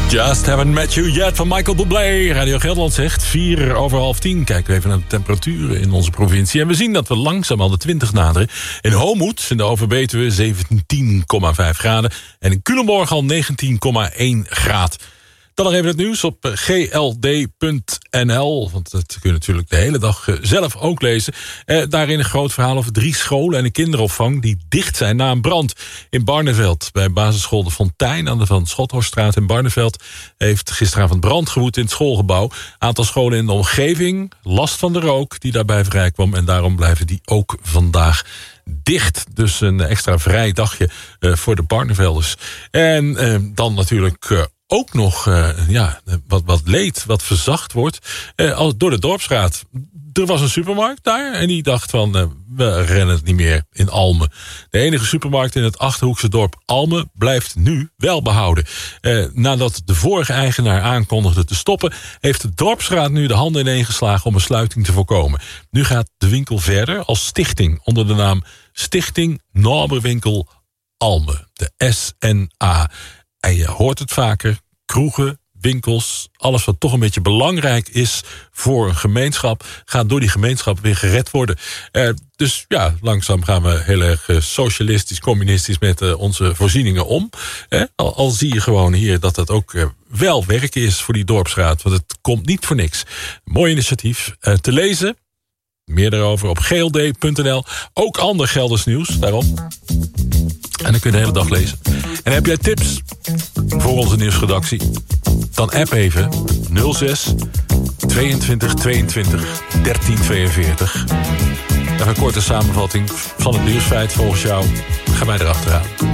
Just haven't met you yet van Michael Bublé. Radio Gelderland zegt 9:04. Kijken we even naar de temperaturen in onze provincie. En we zien dat we langzaam al de 20 naderen. In Homoet, in de Overbetuwe, 17,5 graden. En in Culemborg al 19,1 graad. Dan nog even het nieuws op gld.nl. Want dat kun je natuurlijk de hele dag zelf ook lezen. Daarin een groot verhaal over 3 scholen en een kinderopvang die dicht zijn na een brand. In Barneveld, bij basisschool De Fontein aan de Van Schothorststraat in Barneveld, heeft gisteravond brand gewoed in het schoolgebouw. Aantal scholen in de omgeving, last van de rook die daarbij vrijkwam. En daarom blijven die ook vandaag dicht. Dus een extra vrij dagje voor de Barnevelders. En dan natuurlijk ook nog wat leed, wat verzacht wordt door de dorpsraad. Er was een supermarkt daar en die dacht van, we rennen het niet meer in Almen. De enige supermarkt in het Achterhoekse dorp Almen blijft nu wel behouden. Nadat de vorige eigenaar aankondigde te stoppen, heeft de dorpsraad nu de handen ineengeslagen om een sluiting te voorkomen. Nu gaat de winkel verder als stichting onder de naam Stichting Noorderwinkel Almen, de SNA. En je hoort het vaker, kroegen, winkels, alles wat toch een beetje belangrijk is voor een gemeenschap, gaat door die gemeenschap weer gered worden. Dus ja, langzaam gaan we heel erg socialistisch, communistisch met onze voorzieningen om. Al zie je gewoon hier dat dat ook wel werk is voor die dorpsraad, want het komt niet voor niks. Mooi initiatief te lezen. Meer daarover op gld.nl. Ook ander Gelders nieuws, daarom. En dan kun je de hele dag lezen. En heb jij tips voor onze nieuwsredactie? Dan app even 06 22 22 13 42. Even een korte samenvatting van het nieuwsfeit volgens jou. Ga mij erachteraan.